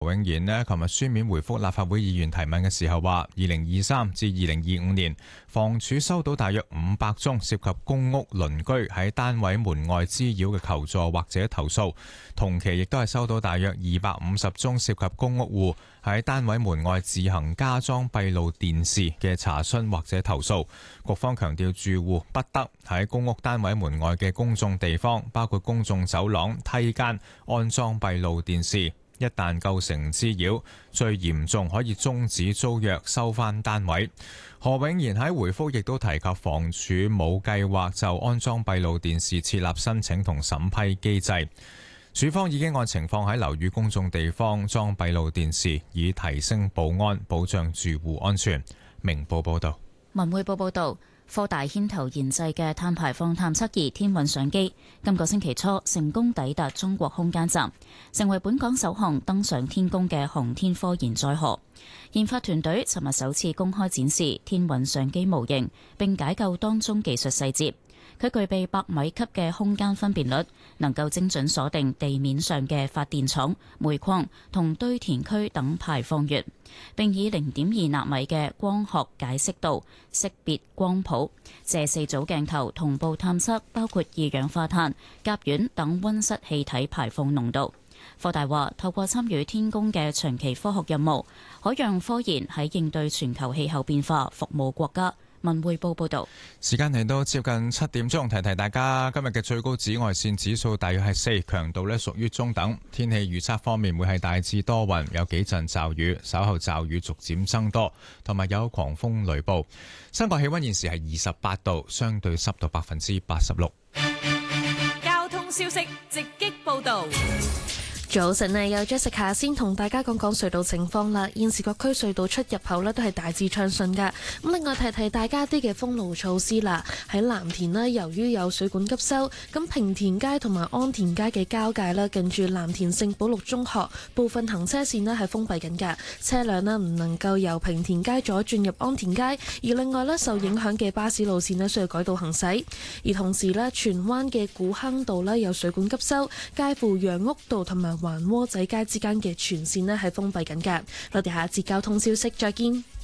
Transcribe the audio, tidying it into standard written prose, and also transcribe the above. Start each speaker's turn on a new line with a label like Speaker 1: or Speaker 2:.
Speaker 1: 何永賢呢，琴日書面回覆立法會議員提問嘅時候話，2023至2025年，房署收到大約500宗涉及公屋鄰居喺單位門外滋擾嘅求助或者投訴，同期亦都係收到大約250宗涉及公屋戶喺單位門外自行加裝閉路電視嘅查詢或者投訴。局方強調，住戶不得喺公屋單位門外嘅公眾地方，包括公眾走廊、梯間安裝閉路電視。一旦構成滋擾，最嚴重可以終止租約，收返單位。何永賢喺回覆亦都提及，房署冇計劃就安裝閉路電視設立申請同審批機制。署方已經按情況喺樓宇公眾地方裝閉路電視，以提升保安，保障住戶安全。明報報道。
Speaker 2: 文匯報報道。科大牽頭研製嘅碳排放探測儀天韻相機，今個星期初成功抵達中國空間站，成為本港首項登上天宮嘅航天科研載荷。研發團隊尋日首次公開展示天韻相機模型，並解構當中技術細節。佢具備100米級嘅空間分辨率，能夠精準鎖定地面上嘅發電廠、煤礦同堆填區等排放源，並以0.2納米嘅光學解析度識別光譜，借4組鏡頭同步探測包括二氧化碳、甲烷等溫室氣體排放濃度。科大話，透過參與天宮嘅長期科學任務，可讓科研喺應對全球氣候變化服務國家。文匯報報道。
Speaker 1: 時間嚟到接近7點鐘，提提大家今日嘅最高紫外線指數大約係4，強度呢屬於中等。天氣預測方面會係大致多雲，有幾陣驟雨，稍後驟雨逐漸增多，同埋有狂風雷暴。室外氣溫現時係28度，相對濕度86%。
Speaker 3: 交通消息直擊報道。
Speaker 4: 早晨啊，有 Jessica 先同大家講講隧道情況啦。現時各區隧道出入口呢都係大致暢順噶。咁另外提提大家啲嘅封路措施啦。喺藍田呢，由於有水管急修，咁平田街同埋安田街嘅交界啦，近住藍田聖保祿中學部分行車線呢係封閉緊噶，車輛呢唔能夠由平田街左轉入安田街。而另外呢，受影響嘅巴士路線呢需要改道行駛。而同時呢，荃灣嘅古坑道呢有水管急修，介乎楊屋道同埋環窩仔街之間嘅全線呢係封閉緊㗎。我哋下一節交通消息再見。